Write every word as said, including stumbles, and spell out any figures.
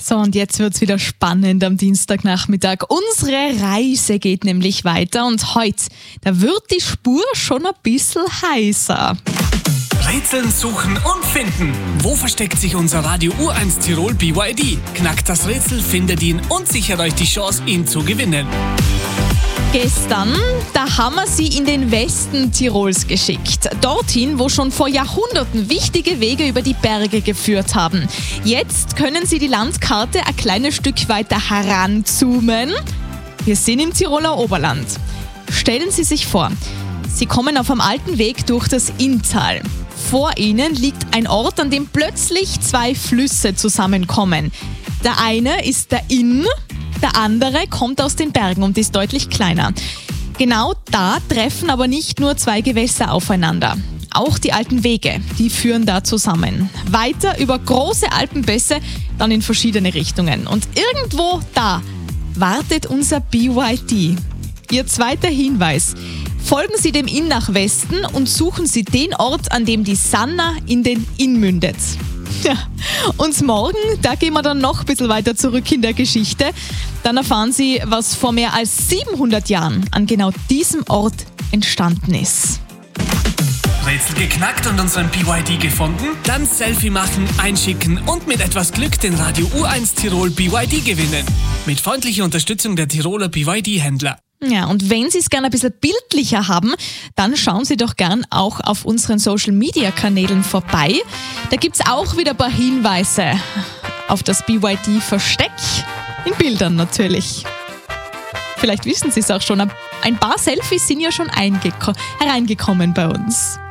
So, und jetzt wird's wieder spannend am Dienstagnachmittag. Unsere Reise geht nämlich weiter und heute, da wird die Spur schon ein bisschen heißer. Rätseln, suchen und finden. Wo versteckt sich unser Radio U eins Tirol B Y D? Knackt das Rätsel, findet ihn und sichert euch die Chance, ihn zu gewinnen. Gestern, da haben wir sie in den Westen Tirols geschickt. Dorthin, wo schon vor Jahrhunderten wichtige Wege über die Berge geführt haben. Jetzt können Sie die Landkarte ein kleines Stück weiter heranzoomen. Wir sind im Tiroler Oberland. Stellen Sie sich vor, Sie kommen auf einem alten Weg durch das Inntal. Vor Ihnen liegt ein Ort, an dem plötzlich zwei Flüsse zusammenkommen. Der eine ist der Inn, der andere kommt aus den Bergen und ist deutlich kleiner. Genau da treffen aber nicht nur zwei Gewässer aufeinander. Auch die alten Wege, die führen da zusammen. Weiter über große Alpenbässe, dann in verschiedene Richtungen. Und irgendwo da wartet unser B Y D. Ihr zweiter Hinweis. Folgen Sie dem Inn nach Westen und suchen Sie den Ort, an dem die Sanna in den Inn mündet. Ja. Und morgen, da gehen wir dann noch ein bisschen weiter zurück in der Geschichte. Dann erfahren Sie, was vor mehr als siebenhundert Jahren an genau diesem Ort entstanden ist. Rätsel geknackt und unseren B Y D gefunden? Dann Selfie machen, einschicken und mit etwas Glück den Radio U eins Tirol B Y D gewinnen. Mit freundlicher Unterstützung der Tiroler B Y D-Händler. Ja, und wenn Sie es gerne ein bisschen bildlicher haben, dann schauen Sie doch gern auch auf unseren Social-Media-Kanälen vorbei. Da gibt es auch wieder ein paar Hinweise auf das B Y D-Versteck, in Bildern natürlich. Vielleicht wissen Sie es auch schon, ein paar Selfies sind ja schon eingeko- hereingekommen bei uns.